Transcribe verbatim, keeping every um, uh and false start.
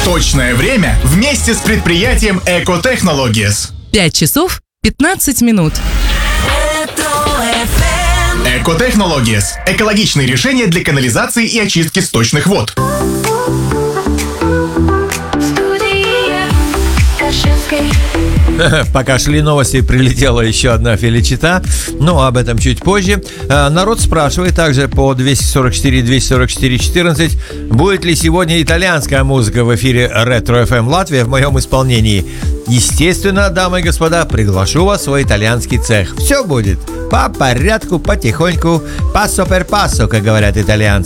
Точное время вместе с предприятием Eco Technologies. пять часов пятнадцать минут. Eco Technologies – экологичные решения для канализации и очистки сточных вод. Пока шли новости, прилетела еще одна феличита. Но об этом чуть позже. Народ спрашивает также по двести сорок четыре двести сорок четыре четырнадцать, будет ли сегодня итальянская музыка в эфире Ретро эф эм Латвия в моем исполнении. Естественно, дамы и господа, приглашу вас в свой итальянский цех. Все будет по порядку, потихоньку, пассо пер пассо, как говорят итальянцы.